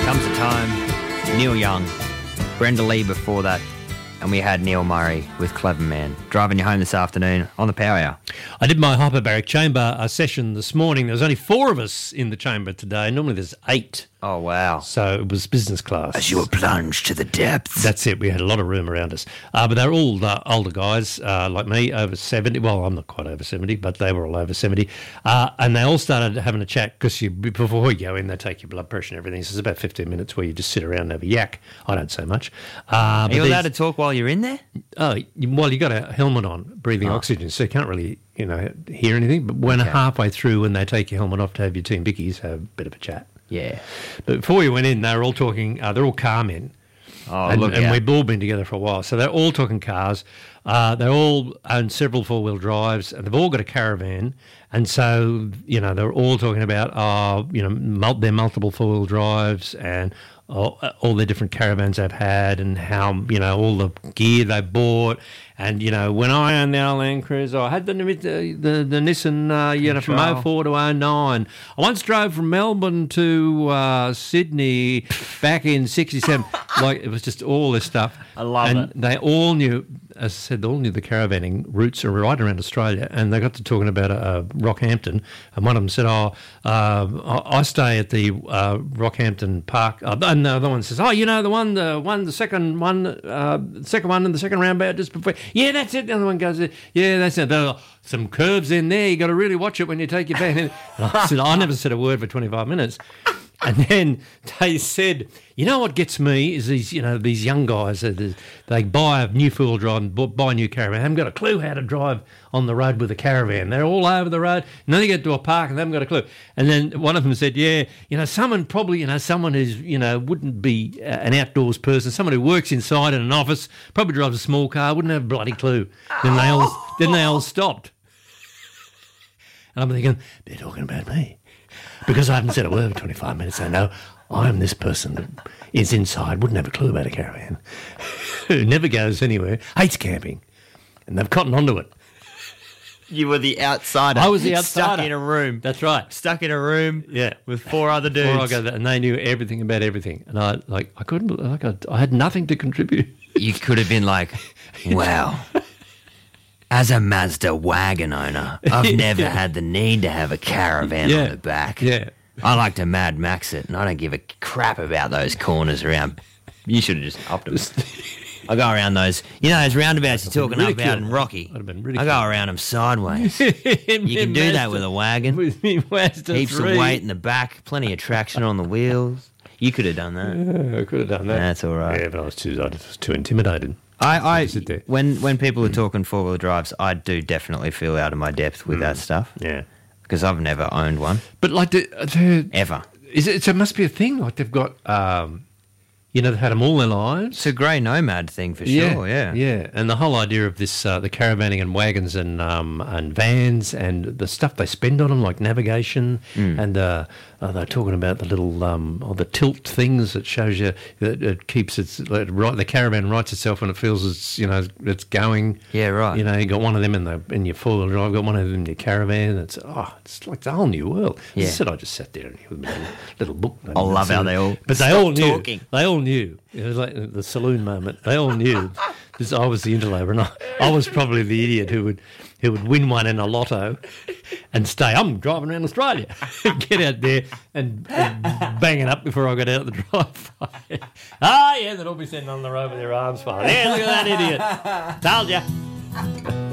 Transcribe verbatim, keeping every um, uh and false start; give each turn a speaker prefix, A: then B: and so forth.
A: Comes a time, Neil Young, Brenda Lee before that, and we had Neil Murray with Clever Man. Driving you home this afternoon on the Power Hour.
B: I did my hyperbaric chamber uh, session this morning. There was only four of us in the chamber today. Normally there's eight.
A: Oh, wow.
B: So it was business class.
A: As you were plunged to the depths.
B: That's it. We had a lot of room around us. Uh, but they're all uh, older guys uh, like me, over seventy. Well, I'm not quite over seventy, but they were all over seventy. Uh, and they all started having a chat because you, before you go in, they take your blood pressure and everything. So it's about fifteen minutes where you just sit around and have a yak. I don't say much. Uh,
A: Are
B: but
A: you allowed to
B: these-
A: talk while you're in there?
B: Oh, you- well, you got a helmet on, breathing
A: Oh.
B: oxygen, so you can't really, you know, hear anything. But when
A: Okay.
B: halfway through, when they take your helmet off to have your tea and bickies, have a bit of a chat.
A: Yeah.
B: But before we went in, they were all talking. Uh, they're all car men.
A: Oh,
B: and,
A: look
B: and
A: out.
B: we've all been together for a while. So they're all talking cars. Uh, they all own several four-wheel drives, and they've all got a caravan. And so, you know, they're all talking about, uh, you know, mul- their multiple four-wheel drives and all, all the different caravans they've had and how, you know, all the gear they bought. And, you know, when I owned our Land Cruiser, I had the, the, the, the Nissan, uh, you know, from
A: Control.
B: oh four to oh nine. I once drove from Melbourne to uh, Sydney back in sixty-seven. Like, it was just all this stuff.
A: I love
B: and
A: it.
B: they all knew, as I said, they all knew the caravanning routes are right around Australia. And they got to talking about uh, Rockhampton. And one of them said, oh, uh, I I stay at the uh, Rockhampton Park. Uh, and the other one says, oh, you know, the one, the one, the second one, uh, the second one in the second roundabout just before. Yeah, that's it. The other one goes, yeah, that's it. There are some curves in there. You got to really watch it when you take your van in. And I said, I never said a word for twenty-five minutes. And then they said, you know what gets me is these, you know, these young guys, that they buy a new four-wheel drive and bu- buy a new caravan. They haven't got a clue how to drive on the road with a caravan. They're all over the road. And then they get to a park and they haven't got a clue. And then one of them said, yeah, you know, someone probably, you know, someone who's, you know, wouldn't be uh, an outdoors person, someone who works inside in an office, probably drives a small car, wouldn't have a bloody clue. Then they all, then they all stopped. And I'm thinking, they're talking about me. Because I haven't said a word for twenty-five minutes, I know I am this person that is inside, wouldn't have a clue about a caravan, who never goes anywhere, hates camping, and they've cottoned onto it.
A: You were the outsider.
B: I was the
A: Stuck
B: outsider.
A: in a room.
B: That's right.
A: Stuck in a room
B: Yeah.
A: with four other dudes.
B: Before I go there, and they knew everything about everything, and I like I couldn't, bel- like I, I had nothing to contribute.
A: You could have been like, wow, as a Mazda wagon owner, I've never
B: Yeah.
A: had the need to have a caravan
B: Yeah.
A: on the back.
B: Yeah.
A: I like to Mad Max it, and I don't give a crap about those corners around. You should have just upped them. I go around those, you know, those roundabouts you're talking
B: ridiculed.
A: about in Rocky.
B: I'd have been
A: I
B: ridiculed.
A: go around them sideways. You can do that with a wagon.
B: With me Mazda
A: Heaps
B: three.
A: of weight in the back, plenty of traction on the wheels. You could have done that.
B: Yeah, I could have done that.
A: That's all right.
B: Yeah, but I was too, I was too intimidated.
A: I, I
B: sit there.
A: when when people are talking four wheel drives, I do definitely feel out of my depth with that stuff
B: Yeah.
A: because I've never owned one
B: But like, the, the,
A: ever.
B: is it? So it must be a thing. Like they've got, um, you know, they've had them all their lives.
A: It's a grey nomad thing for sure. Yeah,
B: yeah. And the whole idea of this, uh, the caravanning and wagons and um, and vans and the stuff they spend on them, like navigation, and uh, uh, they're talking about the little, um, or the tilt things that shows you that it keeps its like, right. The caravan rights itself when it feels it's you know it's going.
A: Yeah, right.
B: You know, you got one of them in the in your four wheel drive, got one of them in your caravan. It's oh, it's like a whole new world.
A: Yeah.
B: As I said, I just sat there and with my little, little book.
A: I love how they all
B: But they
A: stop
B: all knew.
A: talking.
B: They all knew. It was like the saloon moment. They all knew. This, I was the interloper, and I, I was probably the idiot who would who would win one in a lotto and stay. I'm driving around Australia. Get out there and, and bang it up before I got out the driveway. Ah, yeah, they'd all be sitting on the road with their arms folded. Yeah, look at that idiot. Told ya.